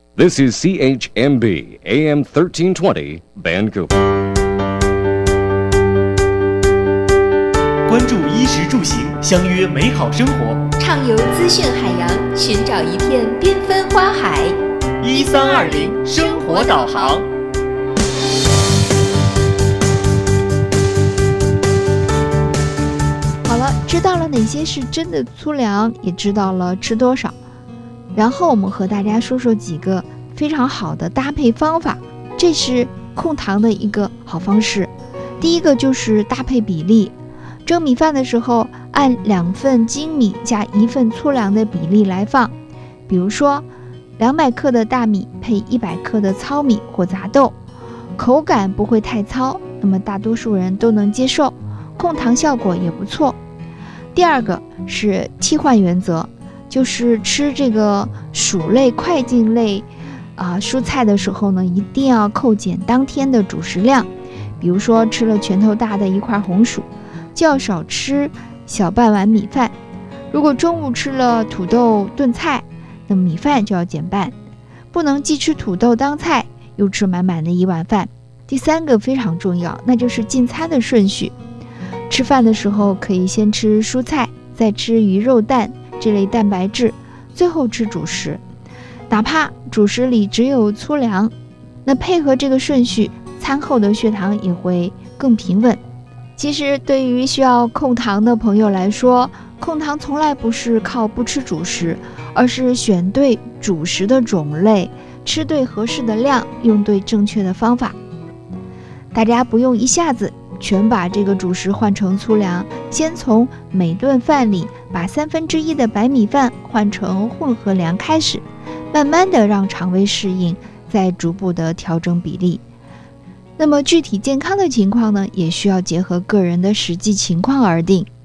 This is CHMB AM 1320 Vancouver. 关注衣食住行，相约美好生活， 畅游资讯海洋，寻找一片缤纷花海。 1320生活导航。 好了，知道了哪些是真的粗粮，也知道了吃多少，然后我们和大家说说几个非常好的搭配方法，这是控糖的一个好方式。第一个就是搭配比例，蒸米饭的时候按2份精米加1份粗粮的比例来放，比如说200克的大米配100克的糙米或杂豆，口感不会太糙，那么大多数人都能接受，控糖效果也不错。第二个是替换原则，就是吃这个薯类、快进类蔬菜的时候呢，一定要扣减当天的主食量。比如说吃了拳头大的一块红薯，就要少吃小半碗米饭。如果中午吃了土豆炖菜，那么米饭就要减半，不能既吃土豆当菜，又吃满满的一碗饭。第三个非常重要，那就是进餐的顺序。吃饭的时候可以先吃蔬菜，再吃鱼肉蛋这类蛋白质，最后吃主食。哪怕主食里只有粗粮，那配合这个顺序，餐后的血糖也会更平稳。其实对于需要控糖的朋友来说，控糖从来不是靠不吃主食，而是选对主食的种类，吃对合适的量，用对正确的方法。大家不用一下子全把这个主食换成粗粮，先从每顿饭里把1/3的白米饭换成混合粮开始，慢慢的让肠胃适应，再逐步的调整比例。那么具体健康的情况呢，也需要结合个人的实际情况而定。